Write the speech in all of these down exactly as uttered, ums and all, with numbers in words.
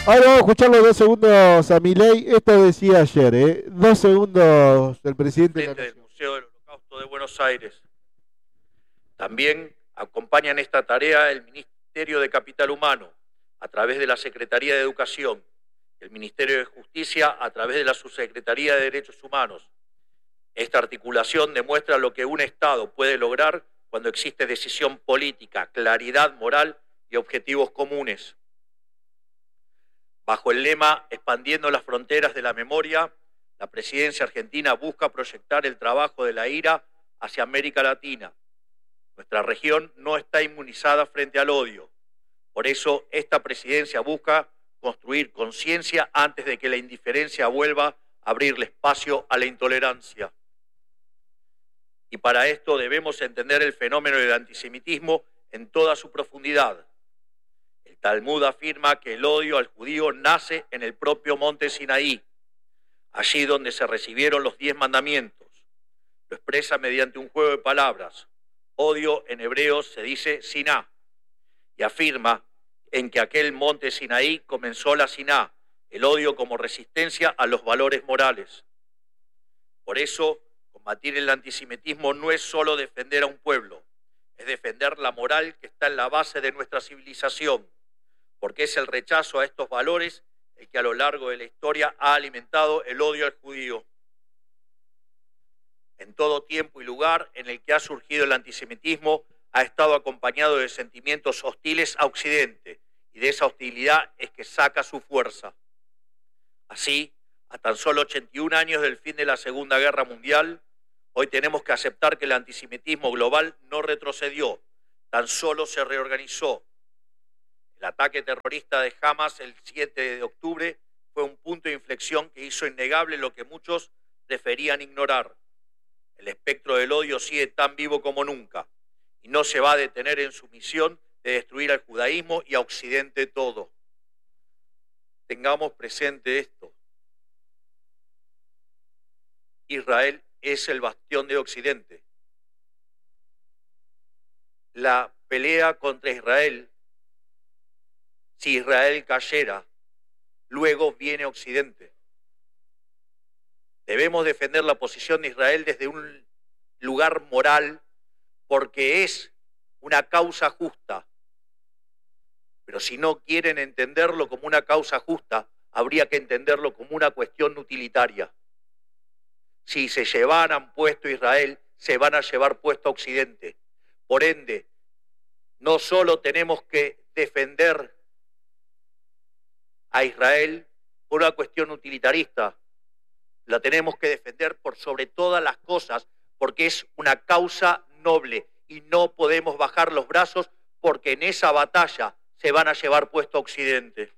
Ahora vamos a escuchar los dos segundos a Milei. Esto decía ayer, ¿eh? Dos segundos del presidente de la Frente del Nación. Museo del Holocausto de Buenos Aires. También acompañan esta tarea el Ministerio de Capital Humano, a través de la Secretaría de Educación, el Ministerio de Justicia, a través de la Subsecretaría de Derechos Humanos. Esta articulación demuestra lo que un Estado puede lograr cuando existe decisión política, claridad moral y objetivos comunes. Bajo el lema Expandiendo las fronteras de la memoria, la presidencia argentina busca proyectar el trabajo de la I R A hacia América Latina. Nuestra región no está inmunizada frente al odio. Por eso, esta presidencia busca construir conciencia antes de que la indiferencia vuelva a abrirle espacio a la intolerancia. Y para esto debemos entender el fenómeno del antisemitismo en toda su profundidad. El Talmud afirma que el odio al judío nace en el propio monte Sinaí, allí donde se recibieron los diez mandamientos. Lo expresa mediante un juego de palabras. Odio en hebreo se dice Siná, y afirma en que aquel monte Sinaí comenzó la Siná, el odio como resistencia a los valores morales. Por eso, combatir el antisemitismo no es solo defender a un pueblo, es defender la moral que está en la base de nuestra civilización, porque es el rechazo a estos valores el que a lo largo de la historia ha alimentado el odio al judío. En todo tiempo y lugar en el que ha surgido el antisemitismo ha estado acompañado de sentimientos hostiles a Occidente, y de esa hostilidad es que saca su fuerza. Así, a tan solo ochenta y un años del fin de la Segunda Guerra Mundial, hoy tenemos que aceptar que el antisemitismo global no retrocedió, tan solo se reorganizó. El ataque terrorista de Hamas el siete de octubre fue un punto de inflexión que hizo innegable lo que muchos preferían ignorar. El espectro del odio sigue tan vivo como nunca y no se va a detener en su misión de destruir al judaísmo y a Occidente todo. Tengamos presente esto. Israel es el bastión de Occidente. La pelea contra Israel, si Israel cayera, luego viene Occidente. Debemos defender la posición de Israel desde un lugar moral porque es una causa justa. Pero si no quieren entenderlo como una causa justa, habría que entenderlo como una cuestión utilitaria. Si se llevaran puesto a Israel, se van a llevar puesto a Occidente. Por ende, no solo tenemos que defender a Israel por una cuestión utilitarista, la tenemos que defender por sobre todas las cosas, porque es una causa noble y no podemos bajar los brazos porque en esa batalla se van a llevar puesto a Occidente.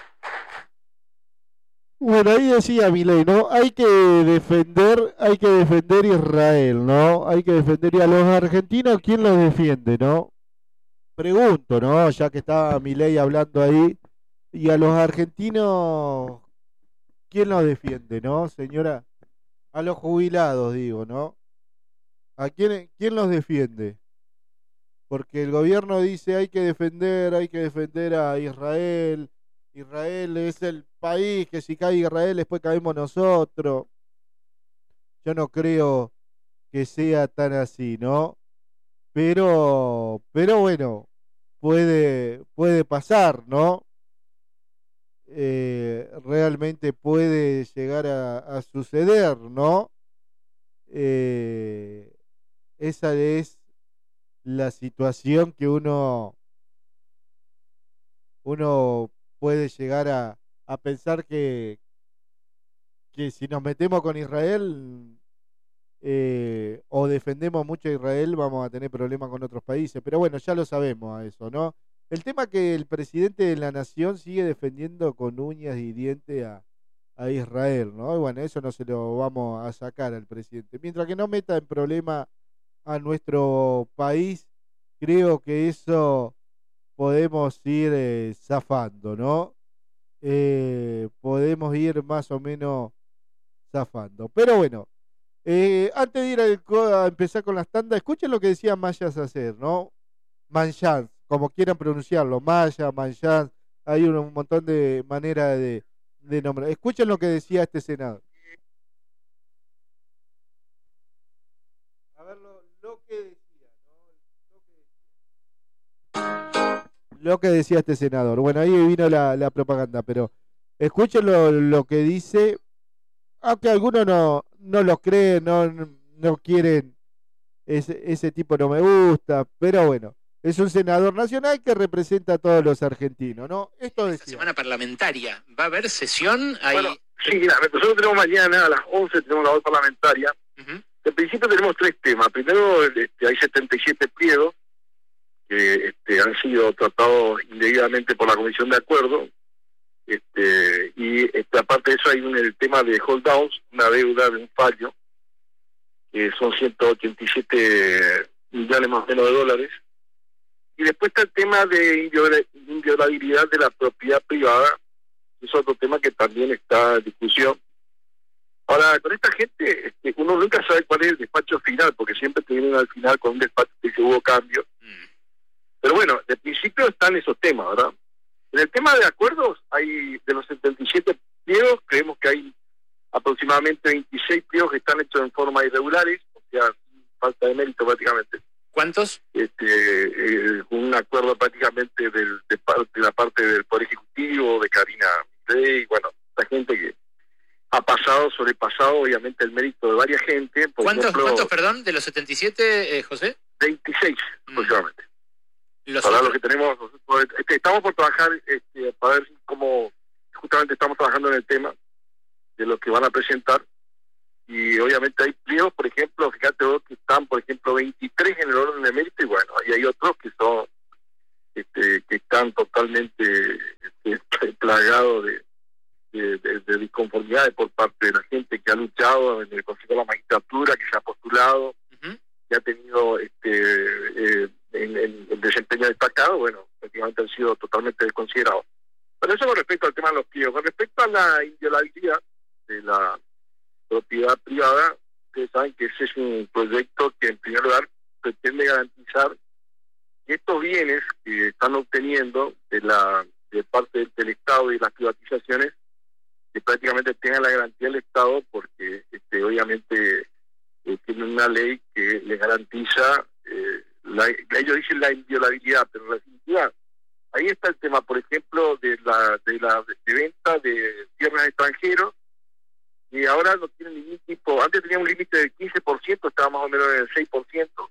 Bueno, ahí decía Milei, ¿no? Hay que defender, hay que defender Israel, ¿no? Hay que defender. Y a los argentinos, ¿quién los defiende, no? Pregunto, ¿no? Ya que estaba Milei hablando ahí. Y a los argentinos, ¿quién los defiende, no, señora? A los jubilados, digo, ¿no? ¿A quién, quién los defiende? Porque el gobierno dice hay que defender, hay que defender a Israel. Israel es el país que si cae Israel después caemos nosotros. Yo no creo que sea tan así, ¿no? Pero, pero bueno, puede, puede pasar, ¿no? Eh, realmente puede llegar a, a suceder, ¿no? Eh, esa es la situación que uno, uno puede llegar a, a pensar que, que si nos metemos con Israel eh, o defendemos mucho a Israel vamos a tener problemas con otros países. Pero bueno, ya lo sabemos a eso, ¿no? El tema es que el presidente de la nación sigue defendiendo con uñas y dientes a, a Israel, ¿no? Y bueno, eso no se lo vamos a sacar al presidente. Mientras que no meta en problema a nuestro país, creo que eso podemos ir eh, zafando, ¿no? Eh, podemos ir más o menos zafando. Pero bueno, eh, antes de ir al co- a empezar con las tandas, escuchen lo que decía Maya Sacer, ¿no? Manchans, como quieran pronunciarlo, Maya, Manchans, hay un, un montón de maneras de, de nombrar. Escuchen lo que decía este senador. A ver lo, lo que decía, ¿no? Lo que decía. Lo que decía este senador. Bueno, ahí vino la, la propaganda, pero escuchen lo, lo que dice, aunque algunos no, no lo creen, no, no quieren, ese, ese tipo no me gusta, pero bueno, es un senador nacional que representa a todos los argentinos, ¿no? Esto decía. Esta semana parlamentaria, ¿va a haber sesión? Hay... Bueno, sí, mira, nosotros tenemos mañana a las once, tenemos la voz parlamentaria. Uh-huh. En principio tenemos tres temas. Primero, este, hay setenta y siete pliegos que este, han sido tratados indebidamente por la Comisión de Acuerdo. Este, y este, aparte de eso hay un, el tema de holdouts, una deuda de un fallo, que son ciento ochenta y siete millones más o menos de dólares. Y después está el tema de inviolabilidad de la propiedad privada, que es otro tema que también está en discusión. Ahora, con esta gente, este, uno nunca sabe cuál es el despacho final, porque siempre te vienen al final con un despacho que dice hubo cambio. Mm. Pero bueno, de principio están esos temas, ¿verdad? En el tema de acuerdos, hay de los setenta y siete pliegos, creemos que hay aproximadamente veintiséis pliegos que están hechos en forma irregulares, o sea, falta de mérito prácticamente. ¿Cuántos? Este, eh, un acuerdo prácticamente del, de, parte, de la parte del Poder Ejecutivo, de Karina Milei, bueno, la gente que ha pasado, sobrepasado obviamente el mérito de varias gente. Por ¿Cuántos, ejemplo, ¿Cuántos, perdón, de los setenta y siete, eh, José? veintiséis, mm. aproximadamente. Los para otros. lo que tenemos, este, estamos por trabajar este, para ver cómo, justamente estamos trabajando en el tema de lo que van a presentar. Y obviamente hay pliegos, por ejemplo, fíjate vos que están, por ejemplo, veintitrés en el orden de mérito, y bueno, y hay otros que son, este, que están totalmente este, plagados de, de, de, de disconformidades por parte de la gente que ha luchado en el Consejo de la Magistratura, que se ha postulado, uh-huh. que ha tenido este eh, en, en, en desempeño destacado, bueno, prácticamente han sido totalmente desconsiderados. Pero eso con respecto al tema de los pliegos. Con respecto a la inviolabilidad de la propiedad privada, ustedes saben que ese es un proyecto que en primer lugar pretende garantizar que estos bienes que están obteniendo de la de parte del, del Estado y de las privatizaciones, que prácticamente tengan la garantía del Estado, porque este, obviamente eh, tienen una ley que les garantiza, eh, la, ellos dicen la inviolabilidad, pero en definitiva ahí está el tema, por ejemplo, de la de la de venta de tierras extranjeros, y ahora no tienen ningún tipo, antes tenía un límite del quince por ciento, estaba más o menos en el seis por ciento,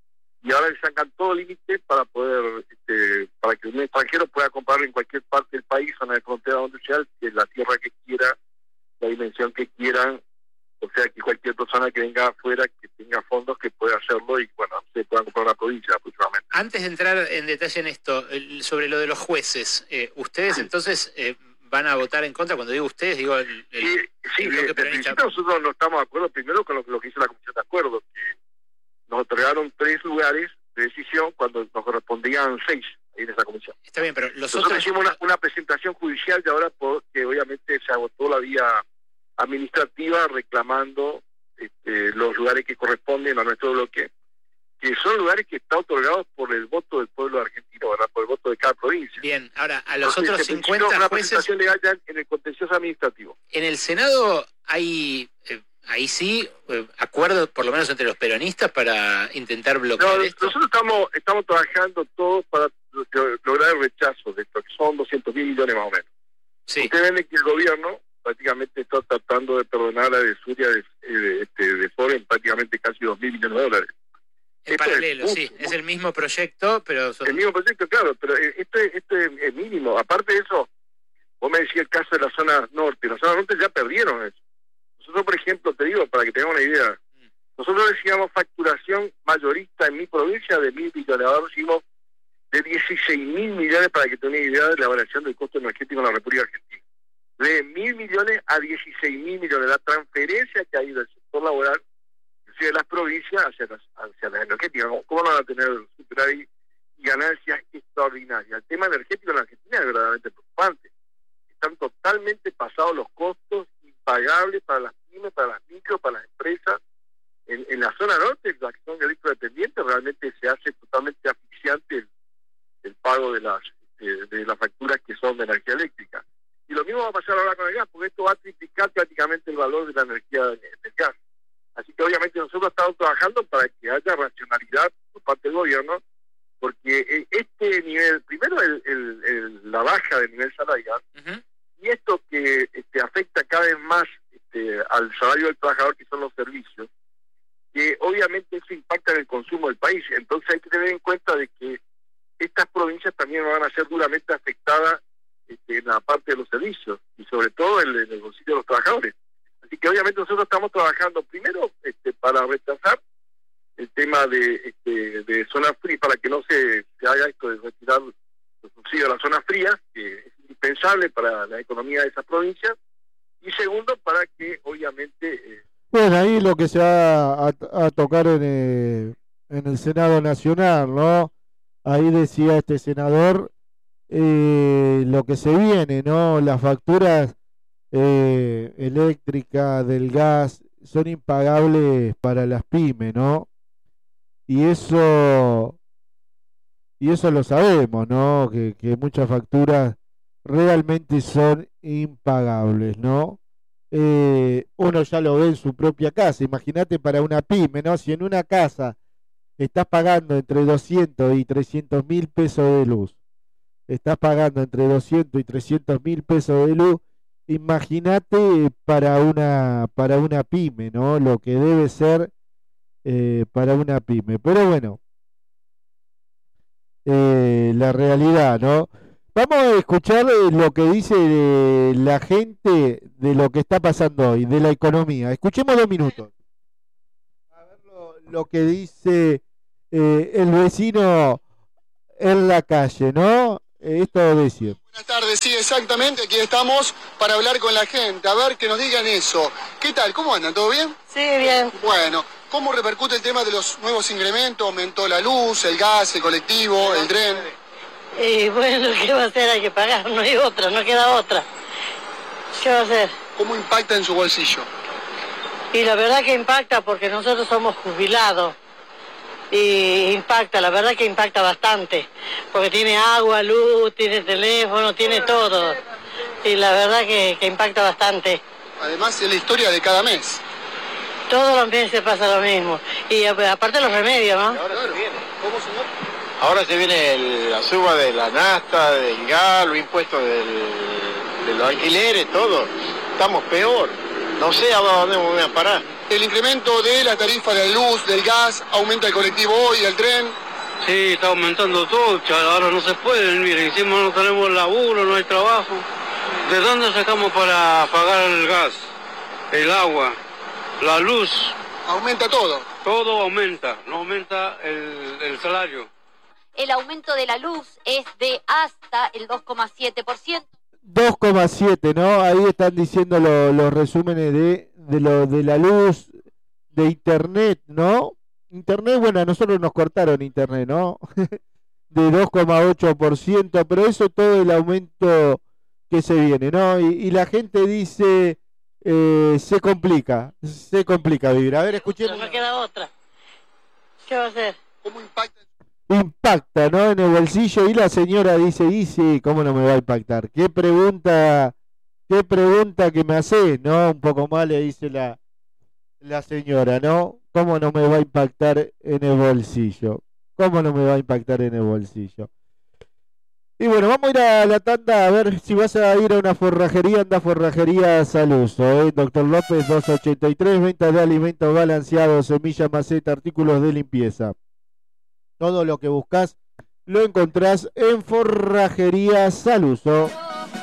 y ahora le sacan todo límite para poder, este, para que un extranjero pueda comprar en cualquier parte del país, zona de frontera donde sea, que la tierra que quiera, la dimensión que quieran, o sea que cualquier persona que venga afuera, que tenga fondos, que pueda hacerlo, y bueno, se puedan comprar una provincia aproximadamente. Antes de entrar en detalle en esto, sobre lo de los jueces, eh, ustedes entonces... Eh, ¿van a votar en contra? Cuando digo ustedes, digo el, el, sí, sí, el bloque peronista. Nosotros no estamos de acuerdo primero con lo, lo que hizo la Comisión de Acuerdo, que nos otorgaron tres lugares de decisión cuando nos correspondían seis ahí en esa comisión. Está bien, pero los nosotros otros... hicimos una, una presentación judicial de ahora porque obviamente se agotó la vía administrativa reclamando este, los lugares que corresponden a nuestro bloque, que son lugares que están otorgados por el voto del pueblo argentino, ¿verdad? Por el voto de cada provincia. Bien, ahora, a los Entonces, otros cincuenta una jueces... presentación legal ya en el contencioso administrativo. En el Senado hay, eh, ahí sí, eh, acuerdo por lo menos entre los peronistas para intentar bloquear no, esto. Nosotros estamos estamos trabajando todos para lograr el rechazo de esto, que son doscientos mil millones más o menos. Sí. Ustedes ven que el gobierno prácticamente está tratando de perdonar a de Suria de, de, de, de Foren prácticamente casi dos mil millones de dólares. En esto paralelo, es, sí, es el mismo proyecto, pero... Son... El mismo proyecto, claro, pero este, este es mínimo. Aparte de eso, vos me decías el caso de la zona norte, la zona norte ya perdieron eso. Nosotros, por ejemplo, te digo, para que tengamos una idea, nosotros recibimos facturación mayorista en mi provincia de mil millones, ahora recibimos de dieciséis mil millones, para que tengan una idea de la variación del costo energético en la República Argentina. De mil millones a dieciséis mil millones, la transferencia que hay del sector laboral de las provincias hacia las, hacia las energéticas. ¿Cómo no van a tener superávit y ganancias extraordinarias? El tema energético en la Argentina es verdaderamente preocupante. Están totalmente pasados los costos, impagables para las pymes, para las micro, para las empresas. En, en la zona norte, la que son electrodependientes, realmente se hace totalmente asfixiante el, el pago de las, de, de las facturas que son de va a pasar ahora con el gas, porque esto va a triplicar prácticamente el valor de la energía del gas. Así que obviamente nosotros estamos trabajando para que haya racionalidad por parte del gobierno, porque este nivel, primero el, el, el, la baja del nivel salarial, uh-huh. y esto que este, afecta cada vez más este, al salario del trabajador, que son los servicios, que obviamente eso impacta en el consumo del país. Entonces hay que tener en cuenta de que estas provincias también van a ser duramente afectadas este, en la parte de los servicios, y sobre todo en, en el bolsillo de los trabajadores. Así que obviamente nosotros estamos trabajando primero este, para retrasar el tema de, este, de zonas frías, para que no se, se haga esto de retirar los subsidios de las zonas frías, que es indispensable para la economía de esas provincias, y segundo, para que obviamente... Eh, bueno, ahí lo que se va a, a tocar en el, en el Senado Nacional, ¿no? Ahí decía este senador eh, lo que se viene, ¿no? Las facturas eh, eléctricas, del gas, son impagables para las pymes, ¿no? Y eso, y eso lo sabemos, ¿no? Que, que muchas facturas realmente son impagables, ¿no? Eh, uno ya lo ve en su propia casa. Imagínate para una pyme, ¿no? Si en una casa estás pagando entre doscientos y trescientos mil pesos de luz, estás pagando entre doscientos y trescientos mil pesos de luz, imagínate para una para una pyme, ¿no? Lo que debe ser eh, para una pyme. Pero bueno, eh, la realidad, ¿no? Vamos a escuchar lo que dice eh, la gente de lo que está pasando hoy, de la economía. Escuchemos dos minutos. A ver lo, lo que dice eh, el vecino en la calle, ¿no? Eh, esto decía. Buenas tardes, sí, exactamente. Aquí estamos para hablar con la gente, a ver que nos digan eso. ¿Qué tal? ¿Cómo andan? ¿Todo bien? Sí, bien. Bueno, ¿cómo repercute el tema de los nuevos incrementos? ¿Aumentó la luz, el gas, el colectivo, el tren? Y bueno, ¿qué va a hacer? Hay que pagar, no hay otra, no queda otra. ¿Qué va a hacer? ¿Cómo impacta en su bolsillo? Y la verdad que impacta porque nosotros somos jubilados. Y impacta, la verdad que impacta bastante. Porque tiene agua, luz, tiene teléfono, tiene todo. Y la verdad que, que impacta bastante. Además es la historia de cada mes. Todos los meses pasa lo mismo. Y aparte los remedios, ¿no? Y ahora se viene. ¿Cómo, señor? Ahora se viene el, la suba de la nafta, del gas, los impuestos del, de los alquileres, todo. Estamos peor. No sé a dónde me voy a parar. El incremento de la tarifa de la luz, del gas, aumenta el colectivo hoy, el tren. Sí, está aumentando todo, ahora no se puede, mire, encima no tenemos laburo, no hay trabajo. ¿De dónde sacamos para pagar el gas, el agua, la luz? Aumenta todo. Todo aumenta, no aumenta el, el salario. El aumento de la luz es de hasta el dos coma siete por ciento. dos coma siete, ¿no? Ahí están diciendo lo, los resúmenes de, de, lo, de la luz, de internet, ¿no? Internet, bueno, a nosotros nos cortaron internet, ¿no? De dos coma ocho por ciento, pero eso todo el aumento que se viene, ¿no? Y, y la gente dice, eh, se complica, se complica vivir. A ver, escuchemos. No queda otra. ¿Qué va a hacer? ¿Cómo impacta? Impacta, ¿no? En el bolsillo. Y la señora dice, y sí, ¿cómo no me va a impactar? ¿Qué pregunta, qué pregunta que me hace? ¿No? Un poco más le dice la, la señora, ¿no? ¿Cómo no me va a impactar en el bolsillo? ¿Cómo no me va a impactar en el bolsillo? Y bueno, vamos a ir a la tanda a ver si vas a ir a una forrajería, anda Forrajería Saluso, ¿eh? Doctor López doscientos ochenta y tres, venta de alimentos balanceados, semillas, maceta, artículos de limpieza. Todo lo que buscas lo encontrás en Forrajería Saluso.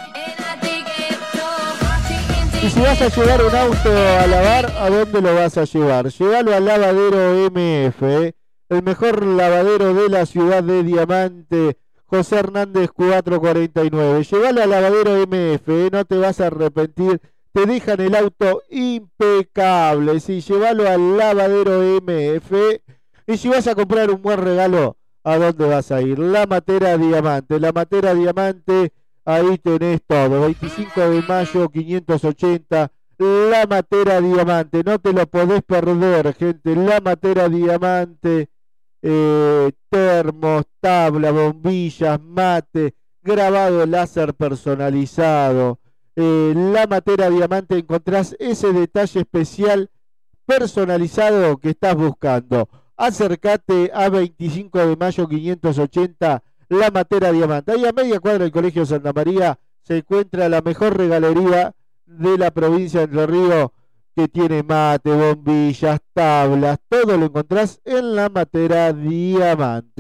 Y si vas a llevar un auto a lavar, ¿a dónde lo vas a llevar? Llévalo al Lavadero M F, ¿eh? El mejor lavadero de la ciudad de Diamante, José Hernández cuatrocientos cuarenta y nueve. Llévalo al Lavadero M F, ¿eh? No te vas a arrepentir. Te dejan el auto impecable. Sí, llévalo al Lavadero M F. Y si vas a comprar un buen regalo, ¿a dónde vas a ir? La Matera Diamante. La Matera Diamante, ahí tenés todo. veinticinco de mayo, quinientos ochenta. La Matera Diamante. No te lo podés perder, gente. La Matera Diamante. Eh, termos, tabla, bombillas, mate, grabado láser personalizado. eh, La Matera Diamante encontrás ese detalle especial personalizado que estás buscando. Acércate a veinticinco de mayo quinientos ochenta, La Matera Diamante. Ahí a media cuadra del Colegio Santa María se encuentra la mejor regalería de la provincia de Entre Ríos, que tiene mate, bombillas, tablas, todo lo encontrás en La Matera Diamante.